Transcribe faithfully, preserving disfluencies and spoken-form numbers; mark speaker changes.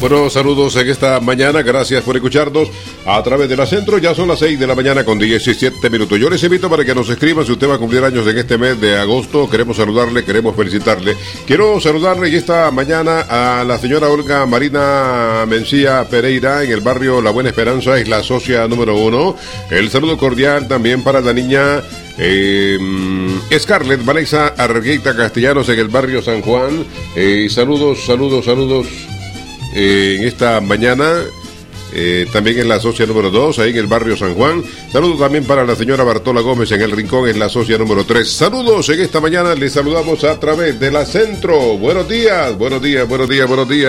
Speaker 1: Bueno, saludos en esta mañana, gracias por escucharnos a través de la Centro. Ya son las seis de la mañana con diecisiete minutos. Yo les invito para que nos escriban si usted va a cumplir años en este mes de agosto. Queremos saludarle, queremos felicitarle. Quiero saludarle esta mañana a la señora Olga Marina Mencía Pereira en el barrio La Buena Esperanza, es la socia número uno. El saludo cordial también para la niña Eh, Scarlett Vanessa Argueita Castellanos en el barrio San Juan. Eh, saludos, saludos, saludos eh, en esta mañana. Eh, también en la socia número dos, ahí en el barrio San Juan. Saludos también para la señora Bartola Gómez en el Rincón, en la socia número tres. Saludos en esta mañana, les saludamos a través de la Centro. Buenos días, buenos días, buenos días, buenos días.